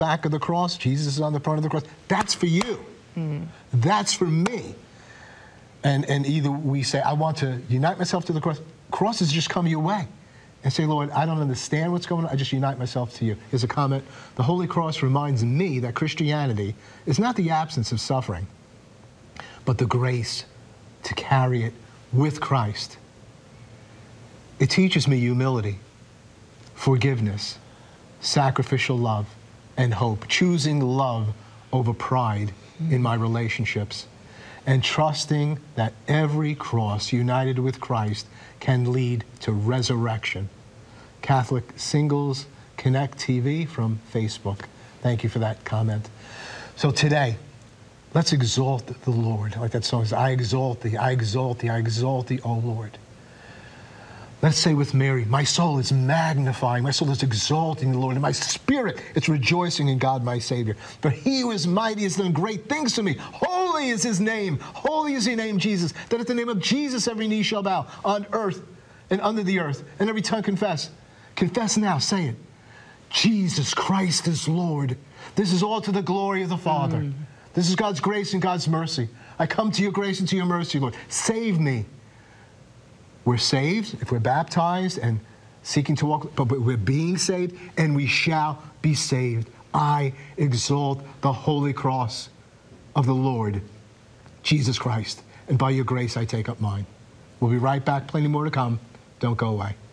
back of the cross, Jesus is on the front of the cross. That's for you. That's for me. And either we say, I want to unite myself to the cross. Crosses just come your way. And say, Lord, I don't understand what's going on. I just unite myself to you. Here's a comment. The Holy Cross reminds me that Christianity is not the absence of suffering, but the grace to carry it with Christ. It teaches me humility, forgiveness, sacrificial love, and hope, choosing love over pride in my relationships, and trusting that every cross united with Christ can lead to resurrection. Catholic Singles Connect TV from Facebook. Thank you for that comment. So today, let's exalt the Lord. Like that song says, I exalt thee, I exalt thee, I exalt thee, O Lord. Let's say with Mary, my soul is magnifying, my soul is exalting the Lord, and my spirit is rejoicing in God my Savior. For he who is mighty has done great things to me. Holy is his name. Holy is your name, Jesus. That at the name of Jesus every knee shall bow, on earth and under the earth, and every tongue confess. Confess now, say it. Jesus Christ is Lord. This is all to the glory of the Father. This is God's grace and God's mercy. I come to your grace and to your mercy, Lord. Save me. We're saved if we're baptized and seeking to walk, but we're being saved, and we shall be saved. I exalt the holy cross of the Lord, Jesus Christ, and by your grace I take up mine. We'll be right back. Plenty more to come. Don't go away.